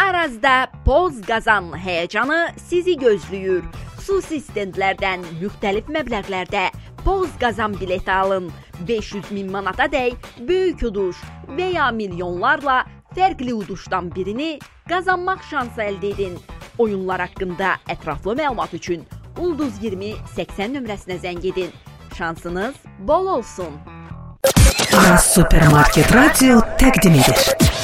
Arazda Poz qazan həyəcanı sizi gözləyir. Xüsusi stendlərdən müxtəlif məbləğlərdə Poz qazan bileti alın. 500.000 manatadək böyük uduş və ya milyonlarla fərqli uduşdan birini qazanmaq şansı əldə edin. Oyunlar haqqında ətraflı məlumat üçün Ulduz 20 80 nömrəsinə zəng edin. Şansınız bol olsun. Supermarket Radio təqdim edir.